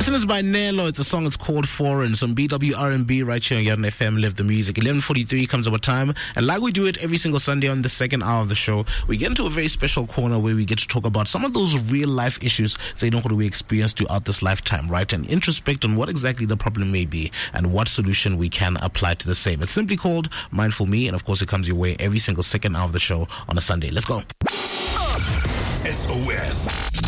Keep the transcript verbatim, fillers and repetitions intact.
This one is by Nelo. It's a song, it's called Foreign. Some B W R and B right here on Yarn F M. Live the music. eleven forty-three comes our time. And like we do it every single Sunday on the second hour of the show, we get into a very special corner where we get to talk about some of those real life issues that you know we experience throughout this lifetime, right? And introspect on what exactly the problem may be and what solution we can apply to the same. It's simply called Mindful Me. And of course, it comes your way every single second hour of the show on a Sunday. Let's go. S O S.